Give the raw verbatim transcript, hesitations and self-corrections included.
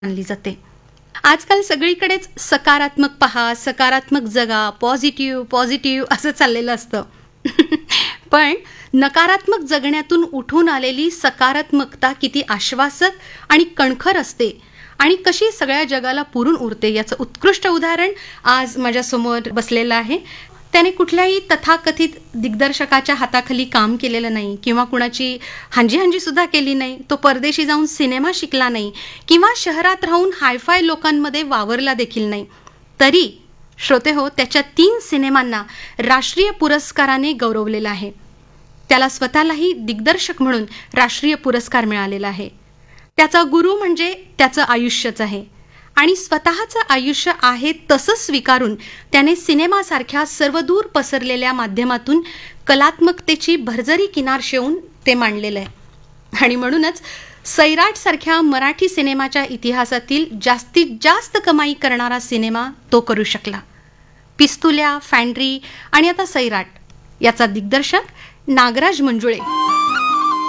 मानली जाते. आजकाल सगळीकडेच सकारात्मक पहा, सकारात्मक जगा, पॉझिटिव्ह पॉझिटिव्ह असं चाललेलं असतं. पण नकारात्मक जगण्यातून उठून आलेली सकारात्मकता किती आश्वासक आणि कणखर असते आणि कशी सगळ्या जगाला पुरून उरते याचं उत्कृष्ट उदाहरण आज माझ्यासमोर बसलेलं आहे. त्याने कुठल्याही तथाकथित दिग्दर्शकाच्या हाताखाली काम केलेलं नाही किंवा कुणाची हांजी हांजी सुद्धा केली नाही. तो परदेशी जाऊन सिनेमा शिकला नाही किंवा शहरात राहून हायफाय लोकांमध्ये वावरला देखील नाही. तरी श्रोते हो, त्याच्या तीन सिनेमांना राष्ट्रीय पुरस्काराने गौरवलेलं आहे. त्याला स्वतःलाही दिग्दर्शक म्हणून राष्ट्रीय पुरस्कार मिळालेला आहे. त्याचा गुरु म्हणजे त्याचं आयुष्यच आहे आणि स्वतःचं आयुष्य आहे तसं स्वीकारून त्याने सिनेमासारख्या सर्वदूर पसरलेल्या माध्यमातून कलात्मकतेची भरजरी किनार शेवून ते मांडलेलं आहे. आणि म्हणूनच सैराटसारख्या मराठी सिनेमाच्या इतिहासातील जास्तीत जास्त कमाई करणारा सिनेमा तो करू शकला. पिस्तुल्या, फॅन्ड्री आणि आता सैराट याचा दिग्दर्शक नागराज मंजुळे